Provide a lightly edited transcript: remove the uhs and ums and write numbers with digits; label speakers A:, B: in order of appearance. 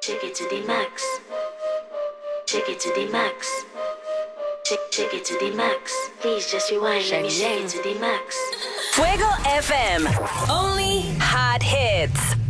A: Take it to the max. Take it to the max. Take it to the max. Please just rewind. Let me take it to the max.
B: Fuego FM. Only hot hits.